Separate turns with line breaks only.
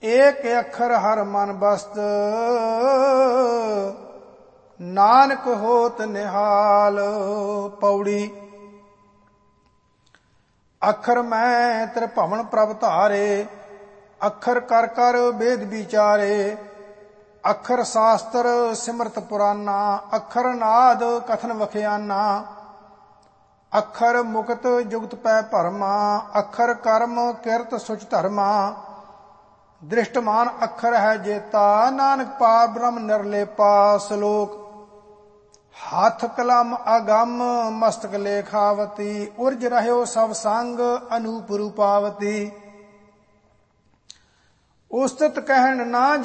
ਏਕ ਅੱਖਰ ਹਰ ਮਨ ਬਸਤ, ਨਾਨਕ ਹੋਤ ਨਿਹਾਲ। ਪੌੜੀ। ਅੱਖਰ ਮੈਂ ਤ੍ਰਿਭਵਨ ਪ੍ਰਭ ਧਾਰੇ, ਅੱਖਰ ਕਰ ਕਰ ਵੇਦ ਵਿਚਾਰੇ। ਅੱਖਰ ਸ਼ਾਸਤਰ ਸਿਮਰਤ ਪੁਰਾਨਾ, ਅੱਖਰ ਨਾਦ ਕਥਨ ਵਖਿਆਨਾ। ਅੱਖਰ ਮੁਕਤ ਜੁਗਤ ਪੈ ਭਰਮਾ, ਅੱਖਰ ਕਰਮ ਕਿਰਤ ਸੁਚ ਧਰਮਾ। ਦ੍ਰਿਸ਼ਟਮਾਨ ਅੱਖਰ ਹੈ ਜੇਤਾ, ਨਾਨਕ ਪਾਰ ਬ੍ਰਹਮ ਨਿਰਲੇਪਾ। ਸ਼ਲੋਕ। ਹੱਥ ਕਲਮ ਅਗੰਮ ਮਸਤਕ ਲੇਖਾਵਤੀ, ਉਰਜ ਰਹਿਓ ਸਭ ਸੰਗ ਅਨੂਪ ਰੂਪਾਵਤੀ। ਉਸਤਤ ਕਹਿਣ ਨਾ